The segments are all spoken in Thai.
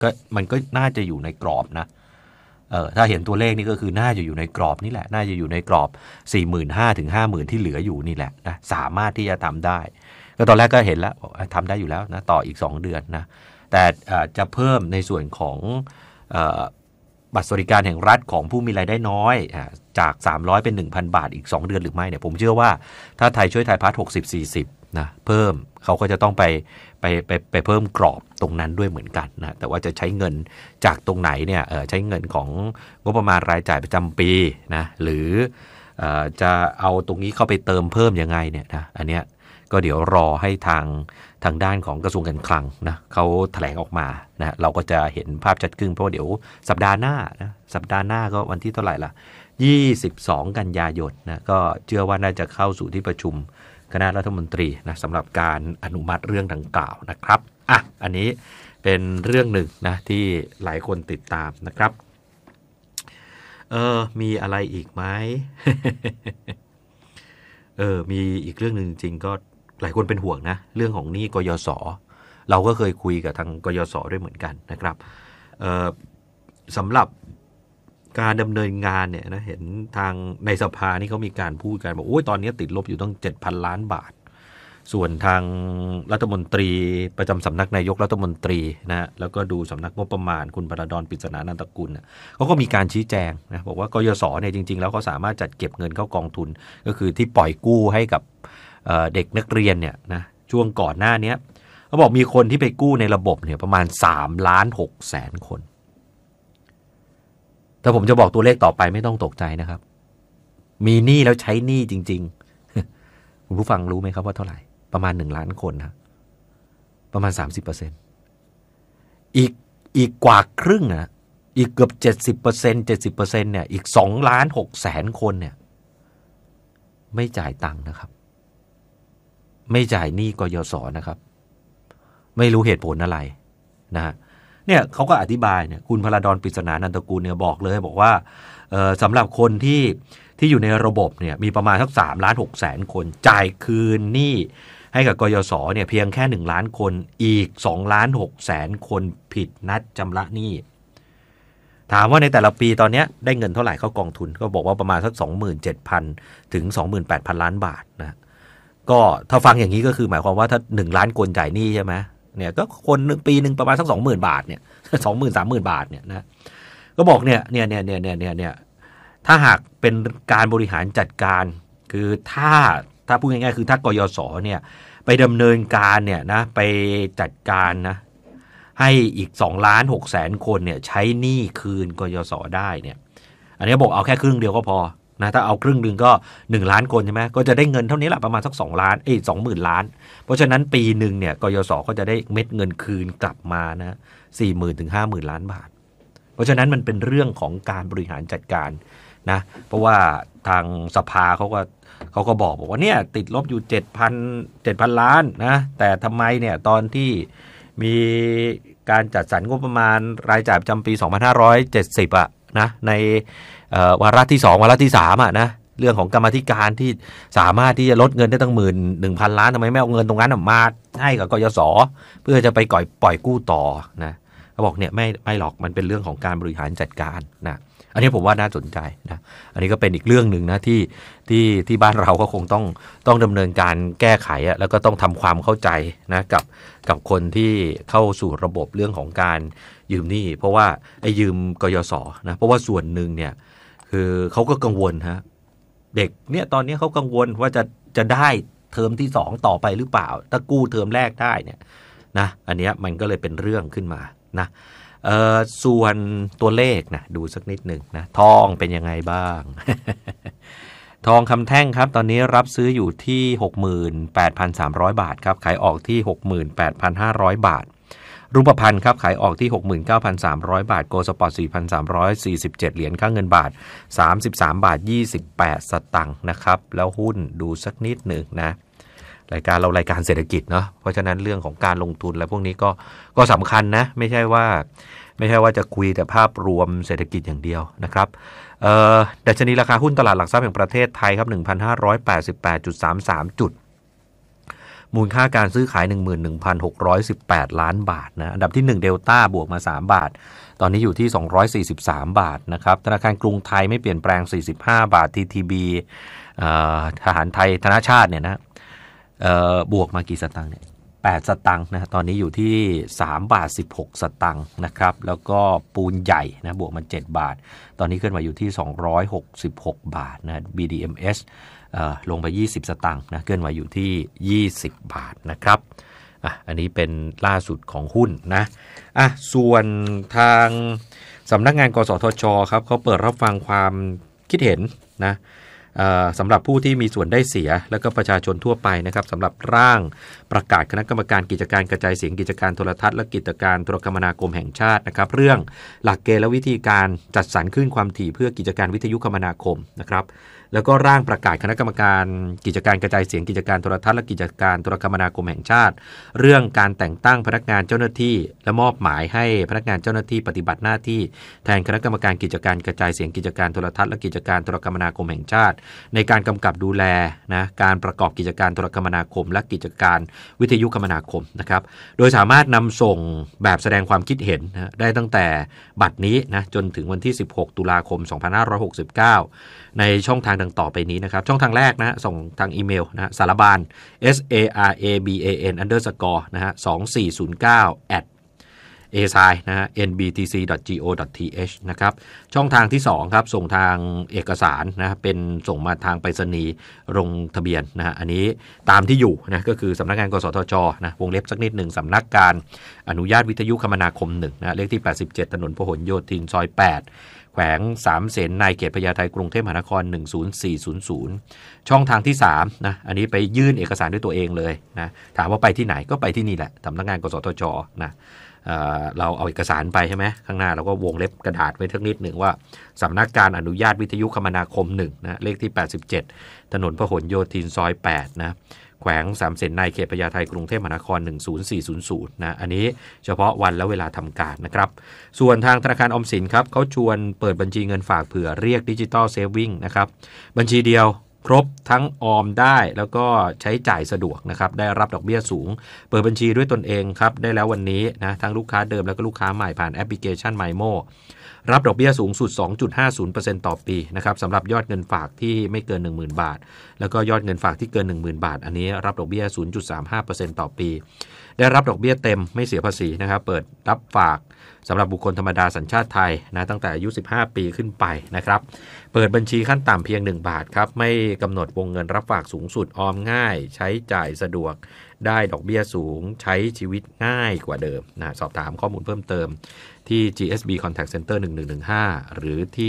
ก็มันก็น่าจะอยู่ในกรอบนะถ้าเห็นตัวเลขนี่ก็คือน่าจะอยู่ในกรอบนี่แหละน่าจะอยู่ในกรอบ 45,000 ถึง 50,000 ที่เหลืออยู่นี่แหละนะสามารถที่จะทำได้ก็ตอนแรกก็เห็นแล้วทำได้อยู่แล้วนะต่ออีก2 เดือนนะแต่จะเพิ่มในส่วนของบัตรสวัสดิการแห่งรัฐของผู้มีรายได้น้อยจาก300เป็น 1,000 บาทอีก2 เดือนหรือไม่เนี่ยผมเชื่อว่าถ้าไทยช่วยไทยพาร์ท 60-40 นะเพิ่มเขาก็จะต้องไปเพิ่มกรอบตรงนั้นด้วยเหมือนกันนะแต่ว่าจะใช้เงินจากตรงไหนเนี่ยใช้เงินของงบประมาณรายจ่ายประจำปีนะหรือจะเอาตรงนี้เข้าไปเติมเพิ่มยังไงเนี่ยนะอันเนี้ยก็เดี๋ยวรอให้ทางด้านของกระทรวงการคลังนะเขาแถลงออกมานะเราก็จะเห็นภาพชัดขึ้นเพราะเดี๋ยวสัปดาห์หน้าก็วันที่เท่าไหร่ล่ะ22 กันยายนนะก็เชื่อว่าน่าจะเข้าสู่ที่ประชุมคณะรัฐมนตรีนะสำหรับการอนุมัติเรื่องดังกล่าวนะครับอันนี้เป็นเรื่องหนึ่งนะที่หลายคนติดตามนะครับมีอะไรอีกไหม มีอีกเรื่องนึงจริงๆก็หลายคนเป็นห่วงนะเรื่องของหนี้กยศเราก็เคยคุยกับทางกยศด้วยเหมือนกันนะครับสำหรับการดำเนินงานเนี่ยนะเห็นทางในสภานี่เขามีการพูดกันบอกโอ้ยตอนนี้ติดลบอยู่ตั้ง 7,000 ล้านบาทส่วนทางรัฐมนตรีประจำสำนักนายกรัฐมนตรีนะแล้วก็ดูสำนักงบประมาณคุณพระดอนปริศนานันตกุลเขาก็มีการชี้แจงนะบอกว่ากยศเนี่ยจริงๆแล้วเขาสามารถจัดเก็บเงินเข้ากองทุนก็คือที่ปล่อยกู้ให้กับเด็กนักเรียนเนี่ยนะช่วงก่อนหน้านี้เขาบอกมีคนที่ไปกู้ในระบบเนี่ยประมาณ 3,600,000 คนแต่ผมจะบอกตัวเลขต่อไปไม่ต้องตกใจนะครับมีหนี้แล้วใช้หนี้จริงๆคุณผู้ฟังรู้ไหมครับว่าเท่าไหร่ประมาณ1 ล้านคนนะประมาณ 30%อีกกว่าครึ่งนะอีกเกือบ 70% เนี่ยอีก 2,600,000 คนเนี่ยไม่จ่ายตังค์นะครับไม่จ่ายหนี้กยศนะครับไม่รู้เหตุผลอะไรนะเนี่ยเขาก็อธิบายเนี่ยคุณพระดอนปริศนานันตกุลเนี่ยบอกเลยบอกว่าสำหรับคนที่อยู่ในระบบเนี่ยมีประมาณสัก3,600,000 คนจ่ายคืนหนี้ให้กับกยศเนี่ยเพียงแค่1 ล้านคนอีก2,600,000 คนผิดนัดชำระหนี้ถามว่าในแต่ละปีตอนนี้ได้เงินเท่าไหร่เข้ากองทุนก็บอกว่าประมาณสัก 27,000 ถึง 28,000 ล้านบาทนะก็ถ้าฟังอย่างนี้ก็คือหมายความว่าถ้า1 ล้านคนจ่ายหนี้ใช่ไหมเนี่ยก็คนปีนึงประมาณสัก 20,000 บาทเนี่ย 20,000-30,000 บาทเนี่ยนะก็บอกเนี่ยถ้าหากเป็นการบริหารจัดการคือถ้าพูดง่ายๆคือถ้ากยศเนี่ยไปดำเนินการเนี่ยนะไปจัดการนะให้อีก 2,600,000 คนเนี่ยใช้หนี้คืนกยศได้เนี่ยอันนี้บอกเอาแค่ครึ่งเดียวก็พอนะถ้าเอาครึ่งนึงก็1 ล้านคนใช่ไหมก็จะได้เงินเท่านี้แหละประมาณสัก20,000 ล้านเพราะฉะนั้นปีนึงเนี่ยกยศก็จะได้เม็ดเงินคืนกลับมานะ 40,000 ถึง 50,000 ล้านบาทเพราะฉะนั้นมันเป็นเรื่องของการบริหารจัดการนะเพราะว่าทางสภาเขาก็บอกว่าเนี่ยติดลบอยู่ 7,000 ล้านนะแต่ทำไมเนี่ยตอนที่มีการจัดสรรงบประมาณรายจ่ายประจำปี 2570นะในวาระที่2วาระที่3นะเรื่องของกรรมาธิการที่สามารถที่จะลดเงินได้ตั้ง 11,000 ล้านทำไมไม่เอาเงินตรงนั้นมาให้กับกยศเพื่อจะไปปล่อยกู้ต่อนะเขาบอกเนี่ยไม่หรอกมันเป็นเรื่องของการบริหารจัดการนะอันนี้ผมว่าน่าสนใจนะอันนี้ก็เป็นอีกเรื่องนึงนะที่บ้านเราก็คงต้องดำเนินการแก้ไขแล้วก็ต้องทำความเข้าใจนะกับคนที่เข้าสู่ระบบเรื่องของการยืมหนี้เพราะว่าไอ้ยืมกยศนะเพราะว่าส่วนหนึ่งเนี่ยคือเขาก็กังวลฮะเด็กเนี่ยตอนนี้เขากังวลว่าจะได้เทอมที่2ต่อไปหรือเปล่าถ้ากู้เทอมแรกได้เนี่ยนะอันนี้มันก็เลยเป็นเรื่องขึ้นมานะส่วนตัวเลขนะดูสักนิดหนึ่งนะทองเป็นยังไงบ้าง ทองคำแท่งครับตอนนี้รับซื้ออยู่ที่ 68,300 บาทครับขายออกที่ 68,500 บาทรูปพรรณครับขายออกที่ 69,300 บาทโกลด์สปอร์ต 4,347 เหรียญค่าเงินบาท 33.28 สตางค์นะครับแล้วหุ้นดูสักนิดหนึ่งนะรายการเศรษฐกิจเนาะเพราะฉะนั้นเรื่องของการลงทุนและพวกนี้ก็สำคัญนะไม่ใช่ว่าจะคุยแต่ภาพรวมเศรษฐกิจอย่างเดียวนะครับดัชนีราคาหุ้นตลาดหลักทรัพย์แห่งประเทศไทยครับ 1,588.33 จุดมูลค่าการซื้อขาย 11,618 ล้านบาทนะอันดับที่1เดลต้าบวกมา3บาทตอนนี้อยู่ที่243บาทนะครับธนาคารกรุงไทยไม่เปลี่ยนแปลง45บาท TTB ทหารไทยธนชาติเนี่ยนะบวกมากี่สตางค์เนี่ย8สตางค์นะตอนนี้อยู่ที่3บาท16สตางค์นะครับแล้วก็ปูนใหญ่นะบวกมา7บาทตอนนี้ขึ้นมาอยู่ที่266บาทนะ BDMs ลงไป20สตางค์นะเคลื่อนไหวอยู่ที่20บาทนะครับอันนี้เป็นล่าสุดของหุ้นนะส่วนทางสำนักงานกสทชครับเขาเปิดรับฟังความคิดเห็นนะสำหรับผู้ที่มีส่วนได้เสียและก็ประชาชนทั่วไปนะครับสำหรับร่างประกาศคณะกรรมการกิจการกระจายเสียงกิจการโทรทัศน์และกิจการโทรคมนาคมแห่งชาตินะครับเรื่องหลักเกณฑ์และวิธีการจัดสรรคลื่นความถี่เพื่อกิจการวิทยุคมนาคมนะครับแล้วก็ร่างประกาศคณะกรรมการกิจการกระจายเสียงกิจการโทรทัศน์และกิจการโทรคมนาคมแห่งชาติเรื่องการแต่งตั้งพนักงานเจ้าหน้าที่และมอบหมายให้พนักงานเจ้าหน้าที่ปฏิบัติหน้าที่แทนคณะกรรมการกิจการกระจายเสียงกิจการโทรทัศน์และกิจการโทรคมนาคมแห่งชาติในการกำกับดูแลนะการประกอบกิจการโทรคมนาคมและกิจการวิทยุคมนาคมนะครับโดยสามารถนำส่งแบบแสดงความคิดเห็นนะได้ตั้งแต่บัดนี้นะจนถึงวันที่16ตุลาคม2569ในช่องทางดังต่อไปนี้นะครับช่องทางแรกนะส่งทางอีเมลนะสารบาน SARABAN _ นะฮะ2409 asai นะฮะ nbtc.go.th นะครับช่องทางที่2ครับส่งทางเอกสารนะเป็นส่งมาทางไปรษณีย์ลงทะเบียนนะฮะอันนี้ตามที่อยู่นะก็คือสำนักงานกสทชนะวงเล็บสักนิดหนึ่งสำนักการอนุญาตวิทยุคมนาคม1นะเลขที่87ถนนพหลโยธินซอย8แขวง3เสนในเขตพญาไทกรุงเทพมหานคร10400ช่องทางที่3นะอันนี้ไปยื่นเอกสารด้วยตัวเองเลยนะถามว่าไปที่ไหนก็ไปที่นี่แหละสำนักงานกสทชนะเราเอาเอกสารไปใช่ไหมข้างหน้าเราก็วงเล็บกระดาษไว้ทักนิดหนึ่งว่าสำนักการอนุญาตวิทยุคมนาคม1นะเลขที่87ถนนพหลโยธินซอย8นะแขวง3เสนในเขตพญาไทกรุงเทพมหานคร10400นะอันนี้เฉพาะวันและเวลาทำการนะครับส่วนทางธนาคารออมสินครับเขาชวนเปิดบัญชีเงินฝากเผื่อเรียกดิจิตอลเซฟวิ่งนะครับบัญชีเดียวครบทั้งออมได้แล้วก็ใช้จ่ายสะดวกนะครับได้รับดอกเบี้ยสูงเปิดบัญชีด้วยตนเองครับได้แล้ววันนี้นะทั้งลูกค้าเดิมแล้วก็ลูกค้าใหม่ผ่านแอปพลิเคชัน MyMo รับดอกเบี้ยสูงสุด 2.50% ต่อปีนะครับสำหรับยอดเงินฝากที่ไม่เกิน 10,000 บาทแล้วก็ยอดเงินฝากที่เกิน 10,000 บาทอันนี้รับดอกเบี้ย 0.35% ต่อปีได้รับดอกเบี้ยเต็มไม่เสียภาษีนะครับเปิดรับฝากสำหรับบุคคลธรรมดาสัญชาติไทยนะตั้งแต่อายุ15ปีขึ้นไปนะครับเปิดบัญชีขั้นต่ำเพียง1บาทครับไม่กำหนดวงเงินรับฝากสูงสุดออมง่ายใช้จ่ายสะดวกได้ดอกเบี้ยสูงใช้ชีวิตง่ายกว่าเดิมนะสอบถามข้อมูลเพิ่มเติมที่ GSB Contact Center 1115หรือที่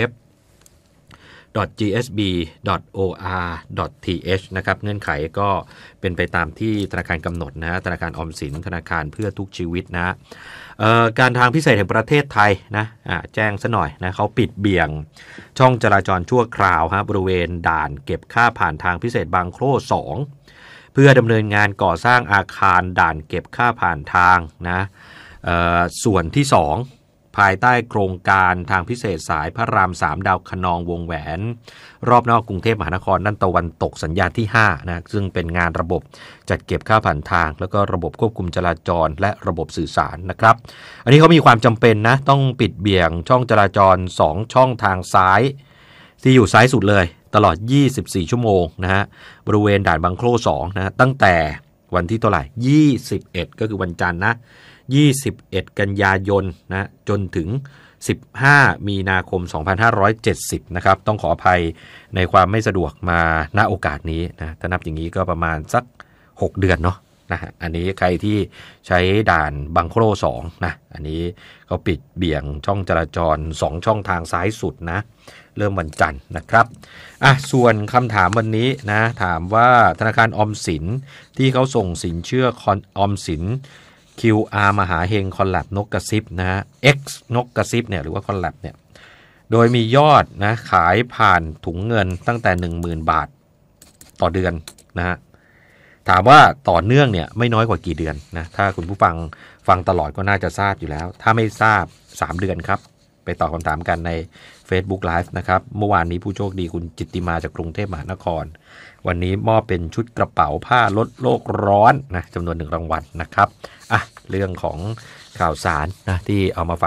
www.gsb.or.th นะครับเงื่อนไขก็เป็นไปตามที่ธนาคารกำหนดนะธนาคารออมสินธนาคารเพื่อทุกชีวิตนะการทางพิเศษแห่งประเทศไทยนะแจ้งซะหน่อยนะเขาปิดเบี่ยงช่องจราจรชั่วคราวบริเวณด่านเก็บค่าผ่านทางพิเศษบางโคร่2เพื่อดำเนินงานก่อสร้างอาคารด่านเก็บค่าผ่านทางนะส่วนที่2ภายใต้โครงการทางพิเศษสายพระราม3ดาวคะนองวงแหวนรอบนอกกรุงเทพมหานครด้านตะวันตกสัญญาที่5นะซึ่งเป็นงานระบบจัดเก็บค่าผ่านทางแล้วก็ระบบควบคุมจราจรและระบบสื่อสารนะครับอันนี้เขามีความจำเป็นนะต้องปิดเบี่ยงช่องจราจร2ช่องทางซ้ายที่อยู่ซ้ายสุดเลยตลอด24ชั่วโมงนะฮะบริเวณด่านบางโคร่2นะตั้งแต่วันที่เท่าไหร่21ก็คือวันจันทร์นะ21กันยายนนะจนถึง15มีนาคม2570นะครับต้องขออภัยในความไม่สะดวกมาณโอกาสนี้นะถ้านับอย่างนี้ก็ประมาณสัก6เดือนเนาะนะอันนี้ใครที่ใช้ด่านบางโคร่2นะอันนี้เขาปิดเบี่ยงช่องจราจร2ช่องทางซ้ายสุดนะเริ่มวันจันทร์นะครับส่วนคำถามวันนี้นะถามว่าธนาคารออมสินที่เขาส่งสินเชื่อออมสินQR มหาเฮงคอลแลบนกกระซิบนะฮะ X นกกระซิบเนี่ยหรือว่าคอลแลบเนี่ยโดยมียอดนะขายผ่านถุงเงินตั้งแต่ 10,000 บาทต่อเดือนนะฮะถามว่าต่อเนื่องเนี่ยไม่น้อยกว่ากี่เดือนนะถ้าคุณผู้ฟังตลอดก็น่าจะทราบอยู่แล้วถ้าไม่ทราบ3เดือนครับไปตอบคำถามกันใน Facebook Live นะครับเมื่อวานนี้ผู้โชคดีคุณจิตติมาจากกรุงเทพมหานครวันนี้มอบเป็นชุดกระเป๋าผ้าลดโลกร้อนนะจำนวน1รางวัลนะครับเรื่องของข่าวสารนะที่เอามาฝาก